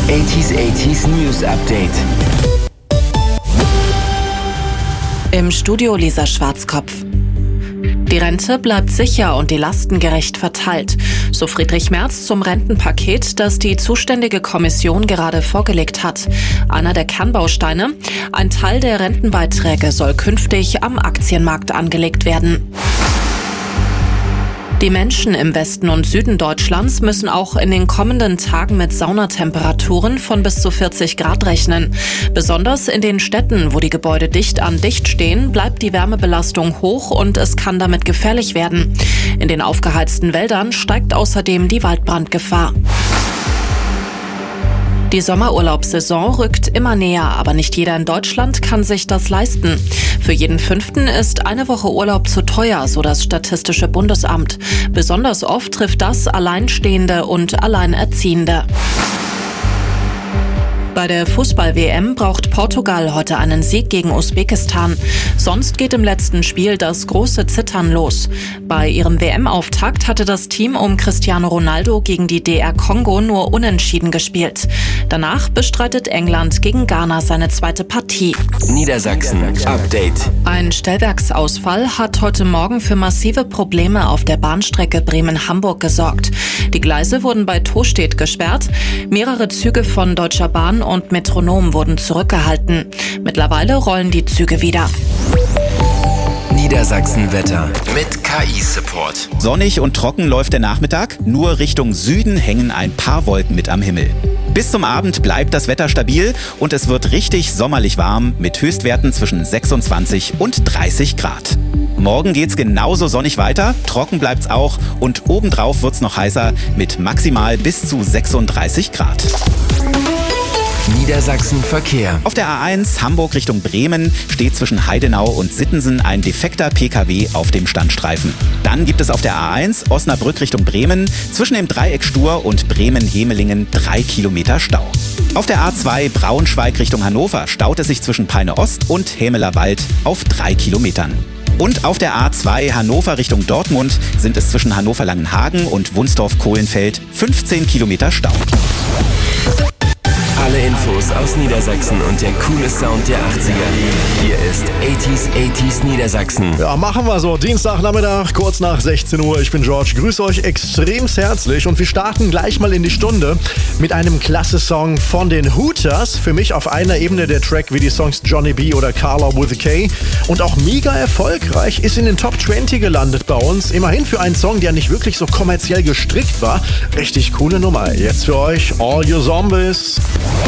80s News Update. Im Studio Lisa Schwarzkopf. Die Rente bleibt sicher und die Lasten gerecht verteilt. So Friedrich Merz zum Rentenpaket, das die zuständige Kommission gerade vorgelegt hat. Einer der Kernbausteine: ein Teil der Rentenbeiträge soll künftig am Aktienmarkt angelegt werden. Die Menschen im Westen und Süden Deutschlands müssen auch in den kommenden Tagen mit Saunatemperaturen von bis zu 40 Grad rechnen. Besonders in den Städten, wo die Gebäude dicht an dicht stehen, bleibt die Wärmebelastung hoch und es kann damit gefährlich werden. In den aufgeheizten Wäldern steigt außerdem die Waldbrandgefahr. Die Sommerurlaubssaison rückt immer näher, aber nicht jeder in Deutschland kann sich das leisten. Für jeden Fünften ist eine Woche Urlaub zu teuer, so das Statistische Bundesamt. Besonders oft trifft das Alleinstehende und Alleinerziehende. Bei der Fußball-WM braucht Portugal heute einen Sieg gegen Usbekistan. Sonst geht im letzten Spiel das große Zittern los. Bei ihrem WM-Auftakt hatte das Team um Cristiano Ronaldo gegen die DR Kongo nur unentschieden gespielt. Danach bestreitet England gegen Ghana seine zweite Partie. Niedersachsen Update. Ein Stellwerksausfall hat heute Morgen für massive Probleme auf der Bahnstrecke Bremen-Hamburg gesorgt. Die Gleise wurden bei Tostedt gesperrt. Mehrere Züge von Deutscher Bahn und Metronom wurden zurückgehalten. Mittlerweile rollen die Züge wieder. Niedersachsen-Wetter mit KI-Support. Sonnig und trocken läuft der Nachmittag. Nur Richtung Süden hängen ein paar Wolken mit am Himmel. Bis zum Abend bleibt das Wetter stabil und es wird richtig sommerlich warm mit Höchstwerten zwischen 26 und 30 Grad. Morgen geht's genauso sonnig weiter, trocken bleibt's auch und obendrauf wird's noch heißer mit maximal bis zu 36 Grad. Niedersachsen Verkehr. Auf der A1 Hamburg Richtung Bremen steht zwischen Heidenau und Sittensen ein defekter PKW auf dem Standstreifen. Dann gibt es auf der A1 Osnabrück Richtung Bremen zwischen dem Dreieck Stur und Bremen-Hemelingen 3 Kilometer Stau. Auf der A2 Braunschweig Richtung Hannover staut es sich zwischen Peine Ost und Hämeler Wald auf 3 Kilometern. Und auf der A2 Hannover Richtung Dortmund sind es zwischen Hannover-Langenhagen und Wunsdorf-Kohlenfeld 15 Kilometer Stau. Alle Infos aus Niedersachsen und der coole Sound der 80er. Hier ist 80s Niedersachsen. Ja, machen wir so. Dienstagnachmittag, kurz nach 16 Uhr. Ich bin George, grüße euch extremst herzlich und wir starten gleich mal in die Stunde mit einem klasse Song von den Hooters. Für mich auf einer Ebene der Track wie die Songs Johnny B oder Carla with a K. Und auch mega erfolgreich, ist in den Top 20 gelandet bei uns. Immerhin für einen Song, der nicht wirklich so kommerziell gestrickt war. Richtig coole Nummer. Jetzt für euch All Your Zombies.